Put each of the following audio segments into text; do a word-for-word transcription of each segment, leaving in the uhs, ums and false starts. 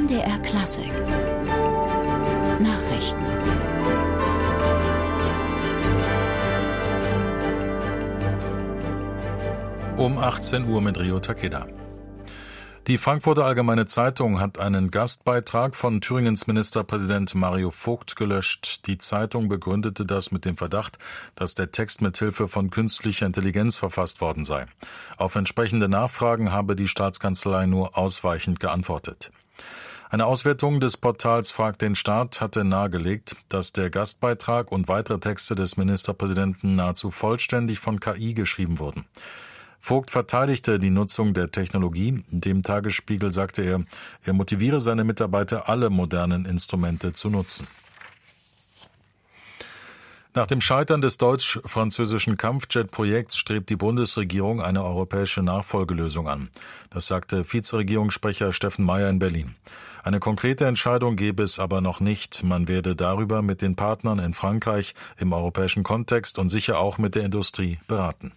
M D R Klassik Nachrichten. Um achtzehn Uhr mit Rio Takeda. Die Frankfurter Allgemeine Zeitung hat einen Gastbeitrag von Thüringens Ministerpräsident Mario Vogt gelöscht. Die Zeitung begründete das mit dem Verdacht, dass der Text mit Hilfe von künstlicher Intelligenz verfasst worden sei. Auf entsprechende Nachfragen habe die Staatskanzlei nur ausweichend geantwortet. Eine Auswertung des Portals Frag den Staat hatte nahegelegt, dass der Gastbeitrag und weitere Texte des Ministerpräsidenten nahezu vollständig von K I geschrieben wurden. Vogt verteidigte die Nutzung der Technologie. Dem Tagesspiegel sagte er, er motiviere seine Mitarbeiter, alle modernen Instrumente zu nutzen. Nach dem Scheitern des deutsch-französischen Kampfjet-Projekts strebt die Bundesregierung eine europäische Nachfolgelösung an. Das sagte Vizeregierungssprecher Steffen Mayer in Berlin. Eine konkrete Entscheidung gebe es aber noch nicht. Man werde darüber mit den Partnern in Frankreich im europäischen Kontext und sicher auch mit der Industrie beraten.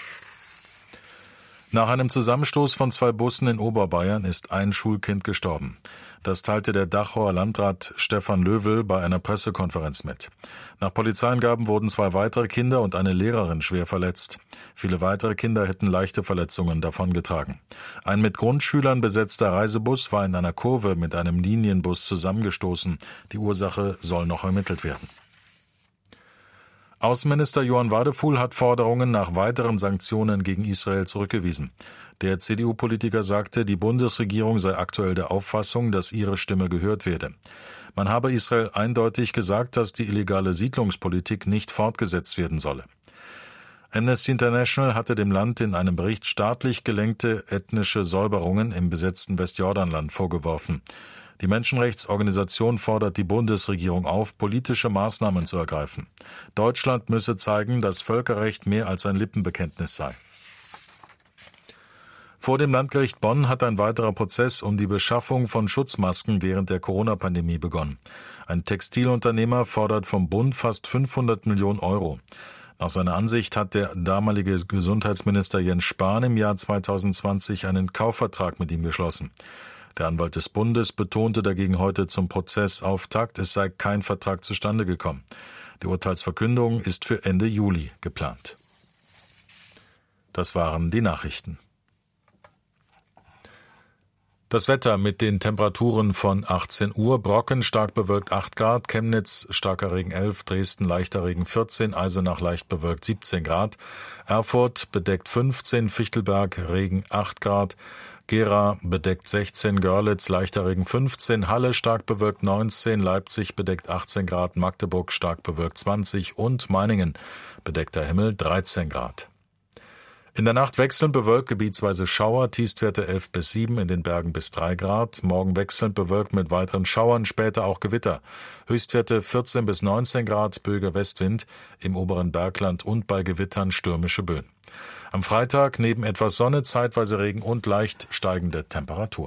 Nach einem Zusammenstoß von zwei Bussen in Oberbayern ist ein Schulkind gestorben. Das teilte der Dachauer Landrat Stefan Löwel bei einer Pressekonferenz mit. Nach Polizeiangaben wurden zwei weitere Kinder und eine Lehrerin schwer verletzt. Viele weitere Kinder hätten leichte Verletzungen davongetragen. Ein mit Grundschülern besetzter Reisebus war in einer Kurve mit einem Linienbus zusammengestoßen. Die Ursache soll noch ermittelt werden. Außenminister Johann Wadefuhl hat Forderungen nach weiteren Sanktionen gegen Israel zurückgewiesen. Der C D U-Politiker sagte, die Bundesregierung sei aktuell der Auffassung, dass ihre Stimme gehört werde. Man habe Israel eindeutig gesagt, dass die illegale Siedlungspolitik nicht fortgesetzt werden solle. Amnesty International hatte dem Land in einem Bericht staatlich gelenkte ethnische Säuberungen im besetzten Westjordanland vorgeworfen. Die Menschenrechtsorganisation fordert die Bundesregierung auf, politische Maßnahmen zu ergreifen. Deutschland müsse zeigen, dass Völkerrecht mehr als ein Lippenbekenntnis sei. Vor dem Landgericht Bonn hat ein weiterer Prozess um die Beschaffung von Schutzmasken während der Corona-Pandemie begonnen. Ein Textilunternehmer fordert vom Bund fast fünfhundert Millionen Euro. Nach seiner Ansicht hat der damalige Gesundheitsminister Jens Spahn im Jahr zweitausendzwanzig einen Kaufvertrag mit ihm geschlossen. Der Anwalt des Bundes betonte dagegen heute zum Prozessauftakt, es sei kein Vertrag zustande gekommen. Die Urteilsverkündung ist für Ende Juli geplant. Das waren die Nachrichten. Das Wetter mit den Temperaturen von achtzehn Uhr, Brocken stark bewölkt acht Grad, Chemnitz starker Regen elf, Dresden leichter Regen vierzehn, Eisenach leicht bewölkt siebzehn Grad, Erfurt bedeckt fünfzehn, Fichtelberg Regen acht Grad, Gera bedeckt sechzehn, Görlitz leichter Regen fünfzehn, Halle stark bewölkt neunzehn, Leipzig bedeckt achtzehn Grad, Magdeburg stark bewölkt zwanzig und Meiningen bedeckter Himmel dreizehn Grad. In der Nacht wechselnd bewölkt, gebietsweise Schauer, Tiefstwerte elf bis sieben, in den Bergen bis drei Grad, morgen wechselnd bewölkt mit weiteren Schauern, später auch Gewitter. Höchstwerte vierzehn bis neunzehn Grad, böiger Westwind, im oberen Bergland und bei Gewittern stürmische Böen. Am Freitag neben etwas Sonne, zeitweise Regen und leicht steigende Temperatur.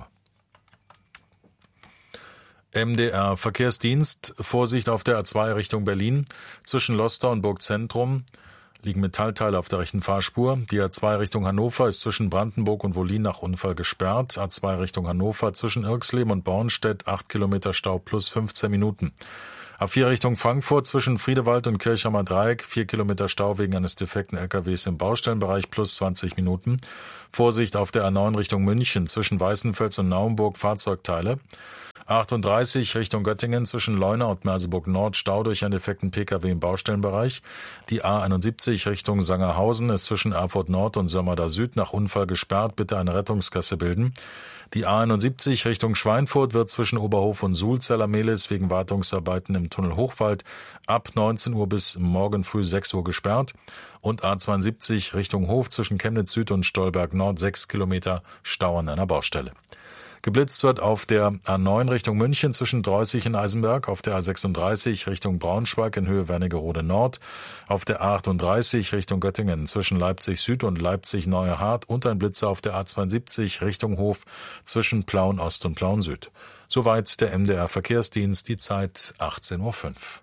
M D R Verkehrsdienst, Vorsicht auf der A zwei Richtung Berlin, zwischen Lostar und Burgzentrum liegen Metallteile auf der rechten Fahrspur. Die A zwei Richtung Hannover ist zwischen Brandenburg und Wollin nach Unfall gesperrt. A zwei Richtung Hannover zwischen Irxleben und Bornstedt acht Kilometer Stau plus fünfzehn Minuten. A vier Richtung Frankfurt zwischen Friedewald und Kirchheimer Dreieck, vier Kilometer Stau wegen eines defekten L K Ws im Baustellenbereich plus zwanzig Minuten. Vorsicht auf der A neun Richtung München zwischen Weißenfels und Naumburg, Fahrzeugteile. achtunddreißig Richtung Göttingen zwischen Leuna und Merseburg Nord, Stau durch einen defekten P K W im Baustellenbereich. Die A einundsiebzig Richtung Sangerhausen ist zwischen Erfurt Nord und Sömmerda Süd nach Unfall gesperrt, bitte eine Rettungsgasse bilden. Die A einundsiebzig Richtung Schweinfurt wird zwischen Oberhof und Sulzeller-Mehlis wegen Wartungsarbeiten im Tunnel Hochwald ab neunzehn Uhr bis morgen früh sechs Uhr gesperrt. Und A zweiundsiebzig Richtung Hof zwischen Chemnitz Süd und Stolberg Nord sechs Kilometer Stau an einer Baustelle. Geblitzt wird auf der A neun Richtung München zwischen Dreußig und Eisenberg, auf der A sechsunddreißig Richtung Braunschweig in Höhe Wernigerode Nord, auf der A achtunddreißig Richtung Göttingen zwischen Leipzig Süd und Leipzig Neue Hart und ein Blitzer auf der A zweiundsiebzig Richtung Hof zwischen Plauen Ost und Plauen Süd. Soweit der M D R Verkehrsdienst, die Zeit achtzehn Uhr fünf.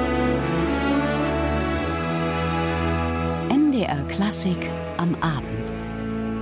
M D R Klassik am Abend.